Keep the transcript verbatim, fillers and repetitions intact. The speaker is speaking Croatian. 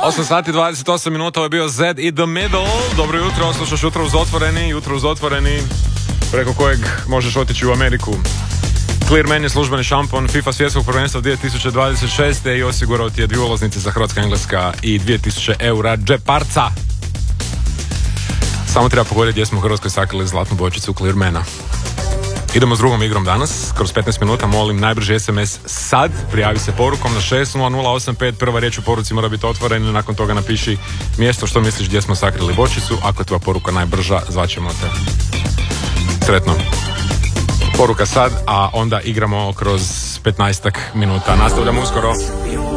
osam sati dvadeset osam minuta, ovo je bio Z i The Middle. Dobro jutro, slušaš Jutro uz otvoreni, Jutro uz otvoreni, preko kojeg možeš otići u Ameriku. Clearman je službeni šampon FIFA svjetskog prvenstva dvije tisuće dvadeset šeste i osigurao ti je dvije ulaznice za Hrvatska, Engleska i dvije tisuće eura džeparca. Samo treba pogoditi gdje smo u Hrvatskoj sakrili zlatnu bočicu Clearmana. Idemo s drugom igrom danas, kroz petnaest minuta, molim najbrži es em es sad, prijavi se porukom na šest nula nula osam pet, prva riječ u poruci mora biti otvorena, nakon toga napiši mjesto što misliš gdje smo sakrili bočicu, ako je tvoja poruka najbrža, zvaćemo te. Sretno. Poruka sad, a onda igramo kroz petnaestak minuta. Nastavljamo uskoro.